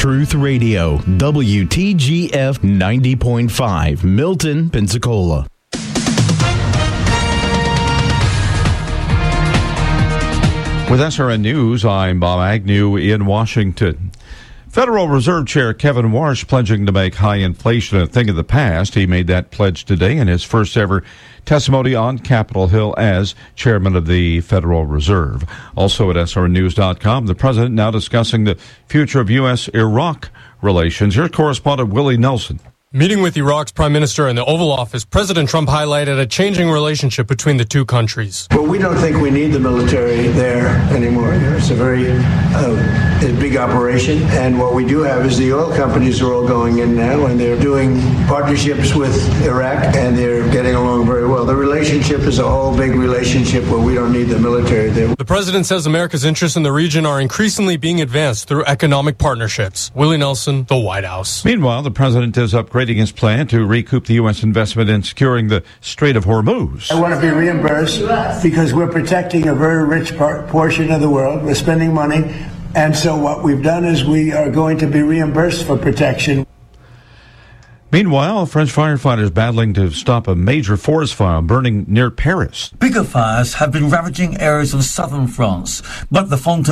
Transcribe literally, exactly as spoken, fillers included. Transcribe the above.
Truth Radio, W T G F ninety point five, Milton, Pensacola. With S R N News, I'm Bob Agnew in Washington. Federal Reserve Chair Kevin Warsh pledging to make high inflation a thing of the past. He made that pledge today in his first ever testimony on Capitol Hill as chairman of the Federal Reserve. Also at S R N news dot com, the president now discussing the future of U S Iraq relations. Here's correspondent Willie Nelson. Meeting with Iraq's prime minister in the Oval Office, President Trump highlighted a changing relationship between the two countries. Well, we don't think we need the military there anymore. You know, it's a very uh, a big operation. And what we do have is the oil companies are all going in now, and they're doing partnerships with Iraq, and they're getting along very well. The relationship is a whole big relationship where we don't need the military there. The president says America's interests in the region are increasingly being advanced through economic partnerships. Willie Nelson, the White House. Meanwhile, the president is upgrading his plan to recoup the U S investment in securing the Strait of Hormuz. I want to be reimbursed because we're protecting a very rich part, portion of the world. We're spending money. And so what we've done is we are going to be reimbursed for protection. Meanwhile, French firefighters battling to stop a major forest fire burning near Paris. Bigger fires have been ravaging areas of southern France, but the Fontaine